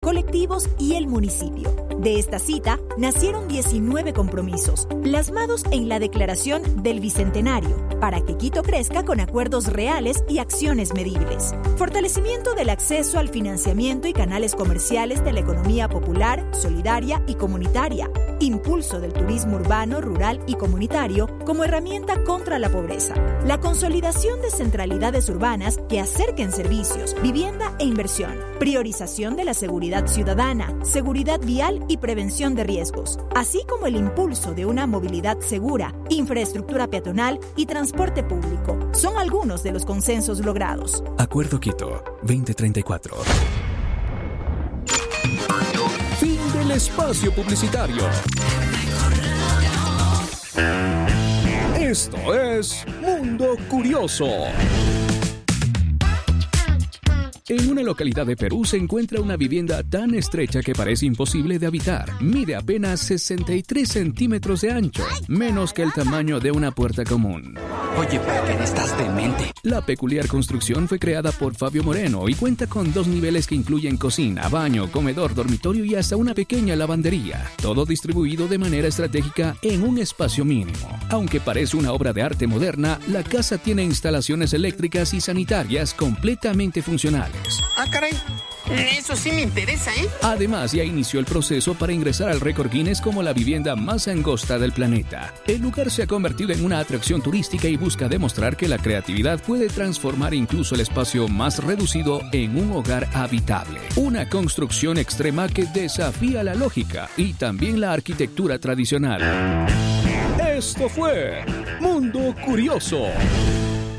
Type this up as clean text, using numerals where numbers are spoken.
colectivos y el municipio. De esta cita nacieron 19 compromisos, plasmados en la Declaración del Bicentenario, para que Quito crezca con acuerdos reales y acciones medibles. Fortalecimiento del acceso al financiamiento y canales comerciales de la economía popular, solidaria y comunitaria. Impulso del turismo urbano, rural y comunitario como herramienta contra la pobreza. La consolidación de centralidades urbanas que acerquen servicios, vivienda e inversión. Priorización de la seguridad ciudadana, seguridad vial y prevención de riesgos, así como el impulso de una movilidad segura, infraestructura peatonal y transporte público. Son algunos de los consensos logrados. Acuerdo Quito 2034. Fin del espacio publicitario. Esto es Mundo Curioso. En una localidad de Perú se encuentra una vivienda tan estrecha que parece imposible de habitar. Mide apenas 63 centímetros de ancho, menos que el tamaño de una puerta común. Oye, ¿pero estás demente? La peculiar construcción fue creada por Fabio Moreno y cuenta con 2 niveles que incluyen cocina, baño, comedor, dormitorio y hasta una pequeña lavandería. Todo distribuido de manera estratégica en un espacio mínimo. Aunque parece una obra de arte moderna, la casa tiene instalaciones eléctricas y sanitarias completamente funcionales. Ah, caray. Eso sí me interesa, ¿eh? Además, ya inició el proceso para ingresar al récord Guinness como la vivienda más angosta del planeta. El lugar se ha convertido en una atracción turística y busca demostrar que la creatividad puede transformar incluso el espacio más reducido en un hogar habitable. Una construcción extrema que desafía la lógica y también la arquitectura tradicional. Esto fue Mundo Curioso.